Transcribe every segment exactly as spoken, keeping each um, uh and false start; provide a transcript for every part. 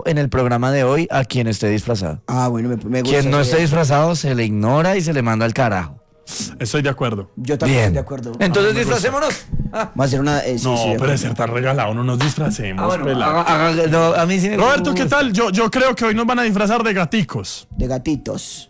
en el programa de hoy a quien esté disfrazado. Ah, bueno, me, me gusta. Quien no esté disfrazado se le ignora y se le manda al carajo. Estoy de acuerdo. Yo también Bien. estoy de acuerdo. Entonces Ah, me disfracémonos. Ah. Va a ser una... eh, sí, No, sí, de pero de acuerdo. ser tan regalado, no nos disfracemos, Ah, bueno, pelado. haga- haga- no, a mí sí me Roberto, ¿qué gusta. tal? Yo, yo creo que hoy nos van a disfrazar de gaticos. De gatitos.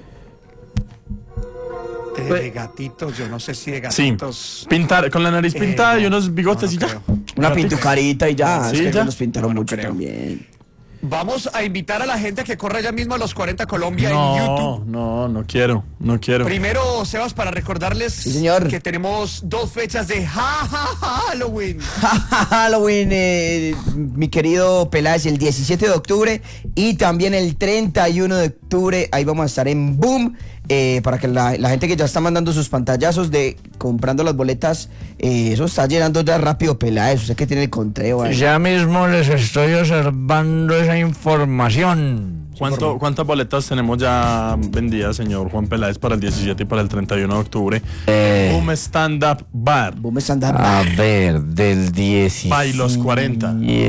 Eh, de gatitos, yo no sé si de Sí, gatitos. pintar, con la nariz Eh, pintada y no, unos bigotes no, y no ya. creo. Una Gaticos. pintucarita y ya. Sí, es que ya. nos pintaron No, no mucho creo. también. Vamos a invitar a la gente a que corra ya mismo a los cuarenta Colombia en No, YouTube. no, no quiero, no quiero. Primero, Sebas, para recordarles Sí, señor. que tenemos dos fechas de ja, ja, ja, Halloween. Halloween, eh, mi querido Peláez, el diecisiete de octubre y también el treinta y uno de octubre. Ahí vamos a estar en Boom. Eh, para que la, la gente que ya está mandando sus pantallazos de comprando las boletas, eh, eso está llenando ya rápido, Peláez. Usted que tiene el conteo ahí. Ya mismo les estoy observando esa información. ¿Cuánto, ¿Cuántas boletas tenemos ya vendidas, señor Juan Peláez, para el diecisiete y para el treinta y uno de octubre? Eh, Boom Stand Up Bar. Boom stand up. a ver, del diecisiete. Pa' y los cuarenta.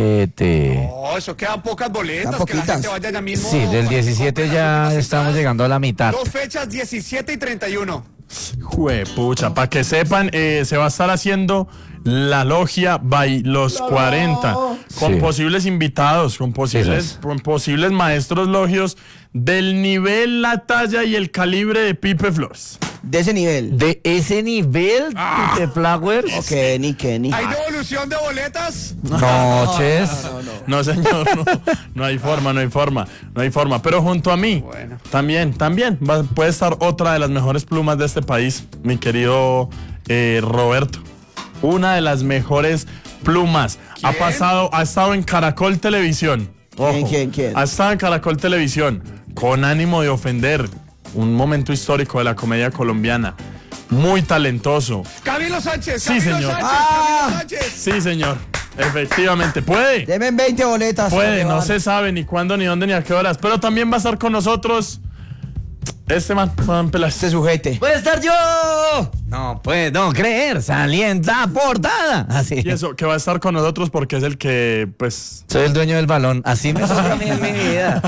Oh, eso quedan pocas boletas. Quedan Que la poquitas. gente vaya ya mismo. Sí, del para que diecisiete compre las ya últimas estamos entradas. llegando a la mitad. Dos fechas, diecisiete y treinta y uno. Juepucha, para que sepan, eh, se va a estar haciendo la logia by los cuarenta, con Sí. posibles invitados, con posibles, Sí, sí. con posibles maestros logios del nivel, la talla y el calibre de Pipe Flores. De ese nivel. De ese nivel de Flowers. Ok, Kenny, Kenny. ¿Hay devolución de boletas? Noches. No, señor, no, no hay forma, no hay forma, no hay forma. Pero junto a mí, Bueno. también, también va- puede estar otra de las mejores plumas de este país, mi querido eh, Roberto. Una de las mejores plumas. Ha ¿Quién? pasado, ha estado en Caracol Televisión. ¿Quién, Ojo, quién, quién? Ha estado en Caracol Televisión, con ánimo de ofender. Un momento histórico de la comedia colombiana. Muy talentoso. Camilo Sánchez. Sí, Camilo señor. Sánchez. Ah. Camilo Sánchez. Sí, señor. Efectivamente, puede. Deme veinte boletas. Puede, para no llevar. se sabe ni cuándo, ni dónde, ni a qué horas. Pero también va a estar con nosotros este man, Juan Peláez. Este sujete. ¡Puede estar yo! No puedo creer, salí en la portada. Así. Y eso, que va a estar con nosotros porque es el que, pues... Soy el dueño del balón. Así me toca a mí en mi vida.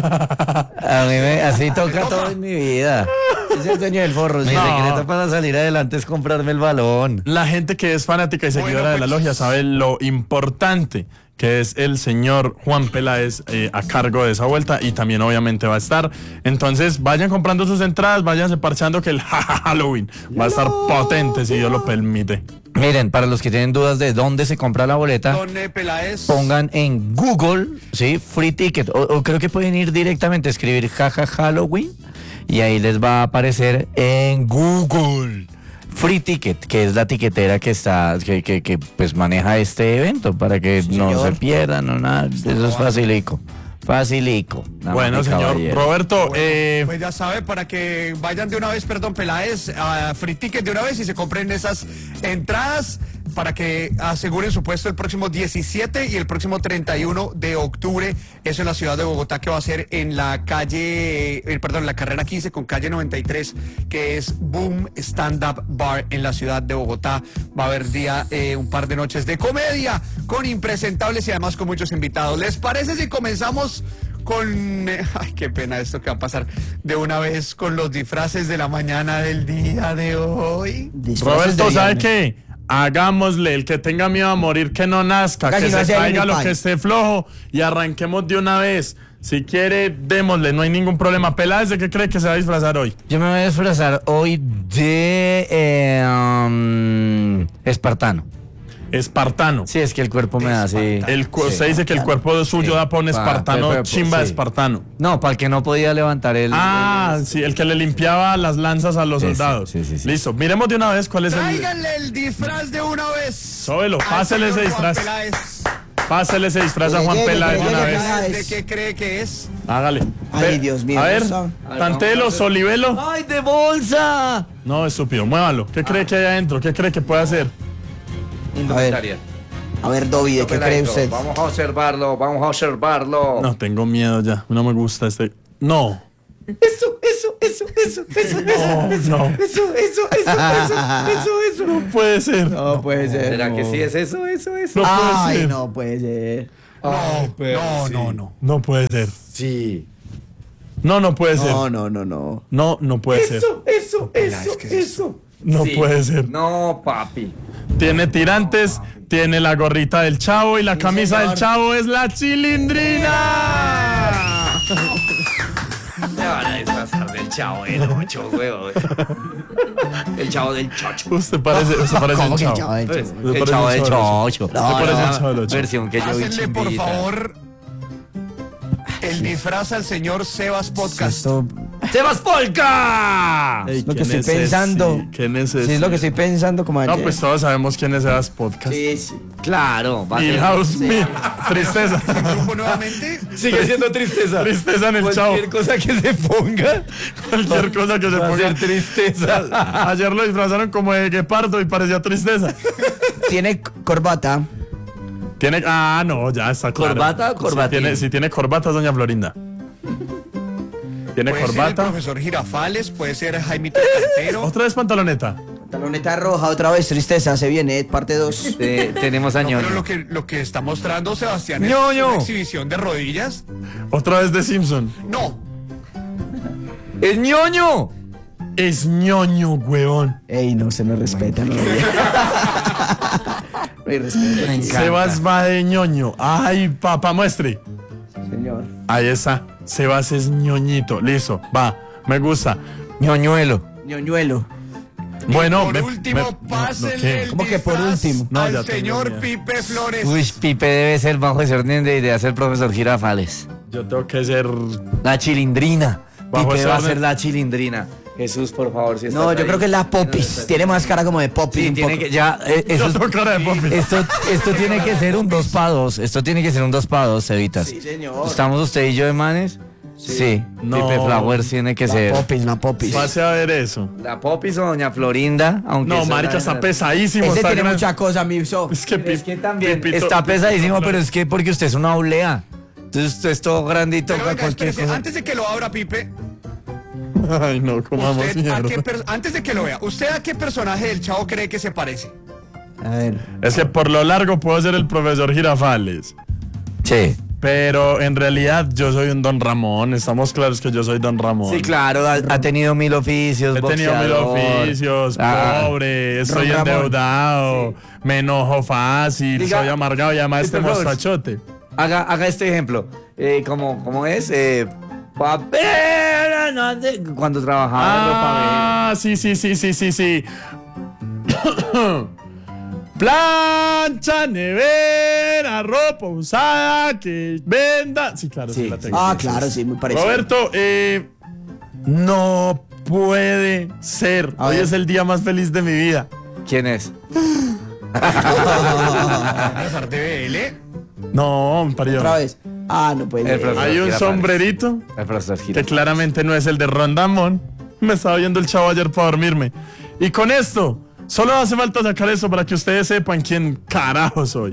A mí me, así toca todo en mi vida. Es el dueño del forro. Mi sí. No. secreto para salir adelante es comprarme el balón. La gente que es fanática y seguidora Bueno, de la pues- logia sabe lo importante que es el señor Juan Peláez eh, a cargo de esa vuelta y también obviamente va a estar. Entonces vayan comprando sus entradas, váyanse parchando que el Halloween va a estar potente si Dios lo permite. Miren, para los que tienen dudas de dónde se compra la boleta, Don eh, Peláez. pongan en Google, ¿sí? Free ticket. O, o creo que pueden ir directamente a escribir jaja Halloween y ahí les va a aparecer en Google. Free Ticket, que es la tiquetera que está, que, que, que pues maneja este evento para que Sí, no señor. se pierdan, no nada. Eso es facilico. Facilico. Nada Bueno, más, mi señor caballero. Roberto, eh, Pues ya sabe, para que vayan de una vez, perdón, Peláez, a Free Ticket de una vez y se compren esas entradas para que aseguren su puesto el próximo diecisiete y el próximo treinta y uno de octubre. Eso en la ciudad de Bogotá, que va a ser en la calle, eh, perdón, la carrera quince con calle noventa y tres, que es Boom Stand Up Bar en la ciudad de Bogotá. Va a haber día, eh, un par de noches de comedia con impresentables y además con muchos invitados. ¿Les parece si comenzamos con... eh, ay, qué pena esto que va a pasar de una vez con los disfraces de la mañana del día de hoy? Disfraces Roberto, de ¿sabe viernes. qué? Hagámosle, el que tenga miedo a morir, que no nazca, Casi que no se hace caiga Animal lo que Pie. esté flojo y arranquemos de una vez. Si quiere, démosle, no hay ningún problema. Peláez, ¿de qué cree que se va a disfrazar hoy? Yo me voy a disfrazar hoy de eh, um, espartano. Espartano. Sí, es que el cuerpo me da así. El, cu- Sí. usted dice que el cuerpo suyo Sí. da para un Pa- espartano, pe- pe- chimba de sí. espartano. No, para el que no podía levantar el. Ah, sí, el que le limpiaba las lanzas a los Sí, sí, soldados. sí, sí, sí. Listo, miremos de una vez cuál es el... Tráiganle el disfraz de una vez. Sóbelo, al pásele ese señor Juan disfraz. Peláez. Pásele ese disfraz a Que Juan llegue, Peláez que de una llegue, vez. Peláez. ¿De qué cree que es? Hágale. Ay, Ve- Dios mío, A ver, no sabe. tantelo, solivelo. ¡Ay, de bolsa! No, estúpido, muévalo. ¿Qué cree que hay adentro? ¿Qué cree que puede hacer? Indumentaria. A ver, Dobby, ¿de qué cree usted? Vamos a observarlo, vamos a observarlo. No, tengo miedo ya. No me gusta este. No. Eso, eso, eso, eso, eso, No, no. eso, eso, eso, eso, eso, eso. No puede ser. No puede ser. ¿Será que sí es eso, eso, eso? No puede Ay, ser. no puede ser. No, no, no, no. No puede ser. Sí. No, no puede ser. No, no, no, no. No, no puede ser. Eso, eso, eso, ¿qué es eso? eso. No Sí. puede ser. No, papi. Tiene tirantes, tiene la gorrita del Chavo y la camisa señor. del Chavo es la chilindrina. Me van a disfrazar del chavo del ocho, huevón. El chavo del chocho. Usted parece, usted parece ¿Cómo el que el Chavo. chavo del Pues, Chocho? Me el parece chavo un del chavo. chocho. No, Me parece no. un Chavo del Ocho. Versión que yo vi Pásenle, por chimbita. favor, el disfraz al señor Sebas Podcast. Esto ¡Sebas Polka! Ey, lo qué que estoy necesidad, pensando. qué sí, necesidad. es lo que estoy pensando como ayer. No, pues todos sabemos quién es Sebas Podcast. Sí, sí. Claro. Va a Y ser- House Me. Tristeza. El grupo nuevamente. Sigue siendo tristeza. Tristeza en el Chavo. Cualquier cosa que se ponga Cualquier cosa que se va a ponga. ser tristeza. Ayer lo disfrazaron como de guepardo y parecía tristeza. Tiene c- corbata. Tiene. Ah, no, ya está claro. ¿Corbata o corbatín? Si tiene, si tiene corbata, es doña Florinda. Tiene Puede ser el corbata. profesor Girafales, puede ser Jaimito Cantero. Otra vez pantaloneta. Pantaloneta roja, otra vez tristeza, se viene, parte dos. Eh, tenemos a No, Ñoño. pero lo que, lo que está mostrando Sebastián es Ñoño. una exhibición de rodillas. Otra vez de Simpson. No, ¡Es Ñoño! Es ñoño, huevón. Ey, no, se me respeta, no. No hay respeto. Me encanta. Sebas va de ñoño. Ay, papá, muestre. Señor. Ahí está. Sebas es ñoñito. Listo, va. Me gusta. Ñoñuelo. Ñoñuelo. Bueno, por me- último, me- no, no, pásenle ¿qué? el ¿Cómo que por disfraz último? No, al ya tengo señor miedo. Pipe Flores. Uy, Pipe debe ser bajo ese orden de ideas el profesor Girafales. Yo tengo que ser. La chilindrina. Bajo Pipe ese va a orden. ser la chilindrina. Jesús, por favor, si estás No, yo ahí. creo que es la Popis. Tiene más cara como de Popis. Sí, un tiene poco. que ya eh, eso Yo es- tengo cara de Poppy. esto esto tiene que ser un dos para dos. Esto tiene que ser un dos para dos, Evitas. Sí, señor. ¿Estamos usted y yo de manes? Sí. No. Pipe Flowers tiene que La ser. Popis, la Popis. Pase a ver eso. La Popis o Doña Florinda, aunque No, eso marica, la- está pesadísimo. Ese está tiene gran- mucha cosa, mi so. Es que, Es que Pi- también Pipito- está pesadísimo, pero es que porque usted es una oblea. Entonces usted es todo grandito Pero para venga, cualquier espérese, cosa. antes de que lo abra Pipe, Ay, no, comamos usted a mierda. qué per- antes de que lo vea, ¿usted a qué personaje del Chavo cree que se parece? A ver. Es que por lo largo puedo ser el profesor Girafales. Sí. Pero en realidad yo soy un Don Ramón. Estamos claros que yo soy Don Ramón. Sí, claro, ha, ha tenido mil oficios. He tenido mil boxeador. oficios, Ah, pobre, estoy Ron Ramón. endeudado, me enojo fácil, Diga- soy amargado y además Mister este Flowers. mostachote. Haga, haga este ejemplo. Eh, ¿cómo, ¿Cómo es? Eh, papel. no, de- Cuando trabajaba en ropa Ah, sí, sí, sí, sí, sí, sí. Plancha, nevera, ropa usada que venda. Sí, claro, sí, Sí, la sí, tengo. Ah, claro, sí, muy parecido. Roberto, eh, no puede ser. A Hoy ver. es el día más feliz de mi vida. bebé. ¿Quién es? Profesor de B L. No, parió. Otra vez. Ah, no puede El ser. profesor. Hay un Girafales. sombrerito El profesor que Gira. claramente no es el de Rondamón. Me estaba viendo el Chavo ayer para dormirme. Y con esto, solo hace falta sacar eso para que ustedes sepan quién carajo soy.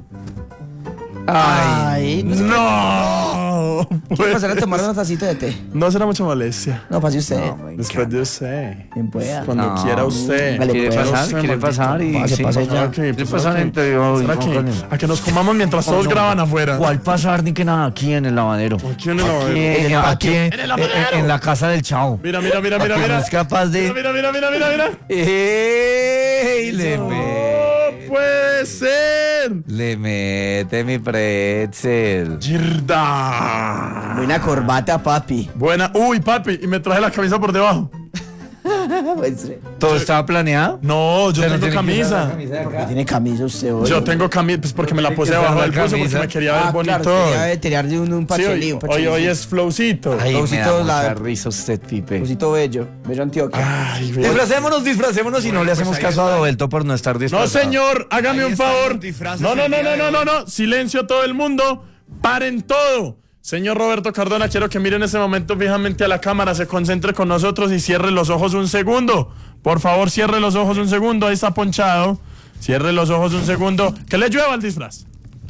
Ay, no. No, ¿Qué pues, pasará a tomar una tacita de té? no será mucha molestia. No, pase usted. No, me Después encanta. de usted. Bien pueda. Cuando No. quiera usted. Vale, ¿Quiere pues, pasar? usted, ¿Quiere maldito. pasar? Y, Pase, sí. pase ya. Ok, ¿Quiere pues, pasar ¿será entre que- hoy? será no, que- coño? a que nos comamos mientras todos No, graban afuera? ¿Cuál pasar ni que nada? Aquí en el lavadero. Aquí en el lavadero. Aquí, En el en, patio. aquí en, En el lavadero. en- en la casa del Chavo. Mira, mira, mira, mira, Que mira. no es capaz de. Mira, mira, mira, mira, mira. ¡Ey! Le, No me- puede ser. le mete mi pretzel. Girda. Buena corbata, papi. Buena. Uy, papi, y me traje la camisa por debajo. Pues, ¿Todo estaba planeado? No, yo Usted no tengo tiene que usar la camisa. camisa de ¿por qué acá. tiene camisa usted hoy? Yo tengo camisa, pues porque me la Tiene puse que debajo usar del la buzo porque camisa. me quería ver Ah, bonito. claro, quería tirarle un, un Sí, pachelín. hoy, hoy, hoy es flowcito. Ay, me Rosito, da la- mucha risa usted, Pipe. Cosito bello. Bello Antioquia. Ay, ve- Disfracémonos, disfracémonos y no le pues hacemos ahí caso a está. Roberto por no estar No, disfrazado. señor, hágame Ahí un están favor. los disfraces No, no, el no, día no, de no, hoy. no, no. Silencio todo el mundo. Paren todo. Señor Roberto Cardona, quiero que mire en ese momento fijamente a la cámara, se concentre con nosotros y cierre los ojos un segundo. Por favor, cierre los ojos un segundo. Ahí está ponchado. Cierre los ojos un segundo. Que le llueva el disfraz.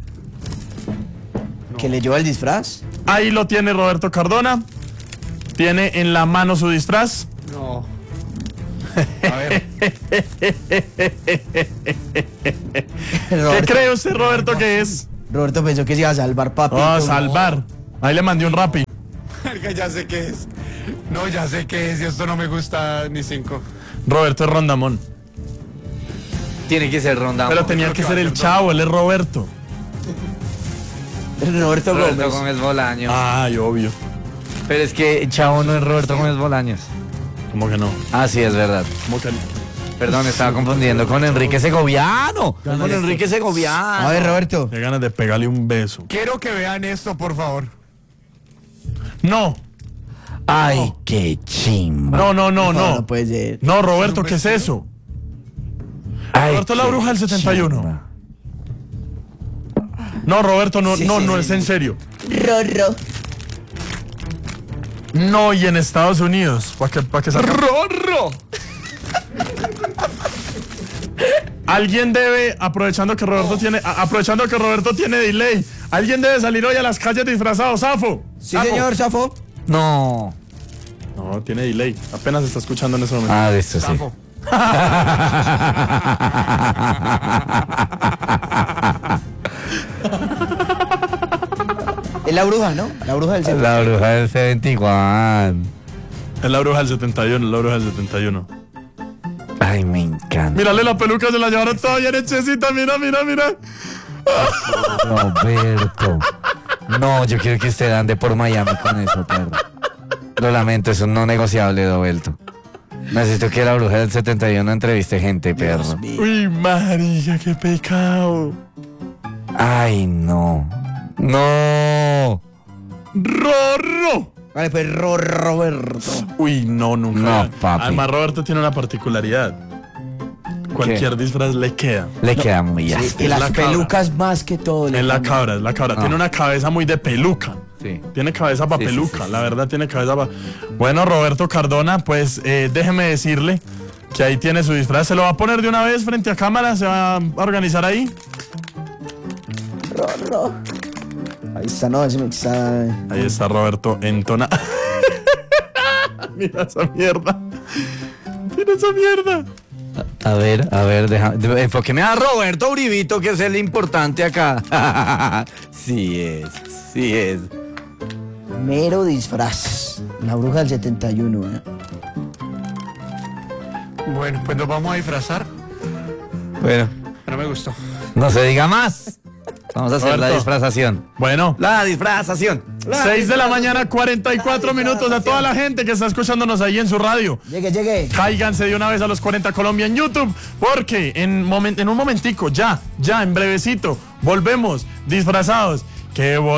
¿Que le lleva el disfraz? Ahí lo tiene Roberto Cardona. Tiene en la mano su disfraz. No. A ver, ¿Qué cree usted, Roberto, que es? Roberto pensó que se iba a salvar, papi. Ah, salvar. Ahí le mandé un rapi. Marica, ya sé qué es. No, ya sé qué es y esto no me gusta ni cinco. Roberto es Rondamón. Tiene que ser Rondamón. Pero tenía creo que que ser va a el ser chavo, él es Roberto. Roberto, Roberto Gómez. Gómez Bolaños. Ay, obvio. Pero es que Chavo no es Roberto Gómez Bolaños. ¿Cómo que no? Ah, sí, es verdad. ¿Cómo que no? Perdón, estaba confundiendo con Enrique Segoviano. Con Enrique Segoviano. A ver, Roberto. Qué ganas de pegarle un beso. Quiero que vean esto, por favor. No, Ay, qué chimba. no, no, no, No, no. no puede ser. No, Roberto, ¿qué es eso? Ay, Roberto es la qué bruja del setenta y uno. chimba. No, Roberto, no, Sí, no, sí, no sí, es sí. en serio. Rorro. No, y en Estados Unidos. ¿Para que, pa' que salga? Rorro. Alguien debe, aprovechando que Roberto tiene, a- aprovechando que Roberto tiene delay, alguien debe salir hoy a las calles disfrazado, Safo. Sí, Safo. señor, Safo. No. No, tiene delay. Apenas está escuchando en ese momento. Ah, listo, sí. Safo. Es la bruja, ¿no? La bruja del centro. La bruja del setenta y uno. Es la bruja del setenta y uno, es la bruja del setenta y uno. Ay, me encanta. Mírale la peluca, se la llevaron toda bien hechecita. Mira, mira, mira. Roberto. No, yo quiero que usted ande por Miami con eso, perro. Lo lamento, es un no negociable, Roberto. Necesito que la bruja del setenta y uno entreviste gente, perro. Uy, María, qué pecado. Ay, no. No. Rorro. Vale, pues Ro- Roberto. Uy, no, nunca. No, papi. Además, Roberto tiene una particularidad. Cualquier disfraz le queda. Le queda muy Y áspero. las la cabra. pelucas más que todo. le Es la cambian. cabra, es la cabra. No. Tiene una cabeza muy de peluca. Sí. Tiene cabeza para Sí, sí, peluca, sí, sí. la verdad tiene cabeza para... Bueno, Roberto Cardona, pues eh, déjeme decirle que ahí tiene su disfraz. ¿Se lo va a poner de una vez frente a cámara? ¿Se va a organizar ahí? Rorro. Ahí está, no, ese me está. Ahí está Roberto entona. Mira esa mierda. Mira esa mierda. A ver, a ver, deja, de- enfóqueme a Roberto Uribito, que es el importante acá. Sí es, sí es. Mero disfraz. La bruja del setenta y uno, ¿eh? Bueno, pues nos vamos a disfrazar. Bueno, No me gustó. no se diga más. Vamos a hacer la Roberto. disfrazación. Bueno, La disfrazación. La seis de la mañana, cuarenta y cuatro minutos. A toda la gente que está escuchándonos ahí en su radio. Llegue, llegue. Cáiganse de una vez a los cuarenta Colombia en YouTube, porque en, momen- en un momentico, ya, ya, en brevecito, volvemos disfrazados. ¡Qué